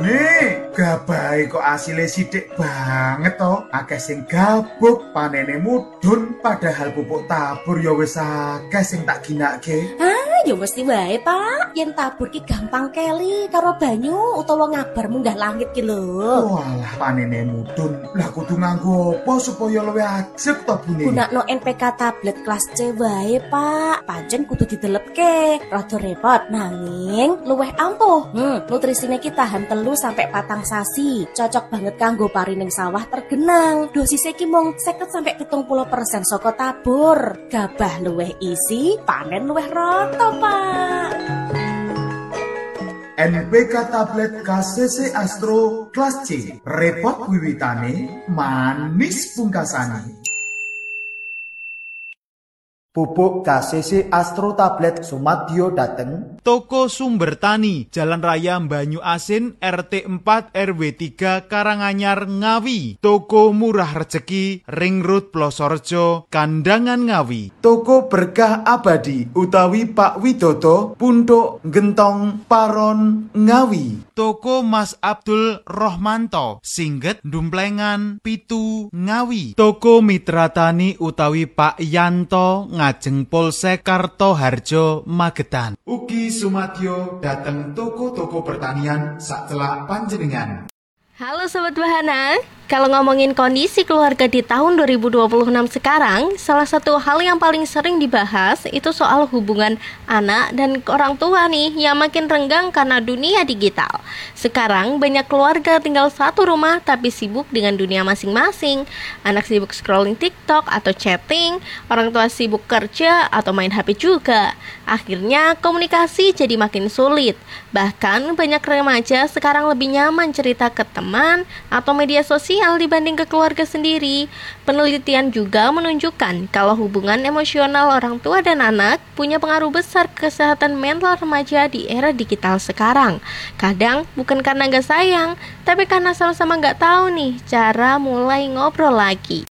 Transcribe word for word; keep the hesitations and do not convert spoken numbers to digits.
Nih, gabai kok asile sithik banget to. Akeh sing gabuk, panene mudhun, padahal pupuk tabur ya wis akeh sing tak ginake. Ah, ya mesti wae, Pak. Yen tabur ki gampang keli karo banyu utawa ngabar munggah langit ki lho. Walah, panene mudhun. Lah kudu nganggo apa supaya luwih ajeg to bune? Gunakno N P K tablet kelas C wae, Pak. Pancen kudu didelepke. Rada repot nanging luwih ampuh. Hmm, nutrisine ki tahan telu sampai patang sasi. Cocok banget kanggo pari ning sawah tergenang. Dosisnya ki mung seket sampai pitung puluh persen saka tabur. Gabah luwih isi, panen luwih rata, Pak. N P K tablet K C C Astro kelas C. Repot wiwitane, manis pungkasane. Pupuk K C C Astro Tablet Sumadyo dateng Toko Sumber Tani, Jalan Raya Banyu Asin, R T empat R W tiga Karanganyar, Ngawi. Toko Murah Rejeki, Ring Road Plosorejo, Kandangan, Ngawi. Toko Berkah Abadi utawi Pak Widodo, Punduk Gentong Paron, Ngawi. Toko Mas Abdul Rohmanto, Singget Dumplengan, Pitu, Ngawi. Toko Mitra Tani utawi Pak Yanto, Ngajeng Polsek Kartoharjo, Magetan. Ugi Sumadyo dateng toko-toko pertanian sak celak panjenengan. Halo Sobat Bahana, kalau ngomongin kondisi keluarga di tahun dua ribu dua puluh enam sekarang, salah satu hal yang paling sering dibahas itu soal hubungan anak dan orang tua nih yang makin renggang karena dunia digital. Sekarang banyak keluarga tinggal satu rumah tapi sibuk dengan dunia masing-masing. Anak sibuk scrolling TikTok atau chatting, orang tua sibuk kerja atau main H P juga. Akhirnya komunikasi jadi makin sulit. Bahkan banyak remaja sekarang lebih nyaman cerita ke teman atau media sosial dibanding ke keluarga sendiri. Penelitian juga menunjukkan kalau hubungan emosional orang tua dan anak punya pengaruh besar ke kesehatan mental remaja di era digital sekarang. Kadang bukan karena gak sayang, tapi karena sama-sama gak tahu nih cara mulai ngobrol lagi.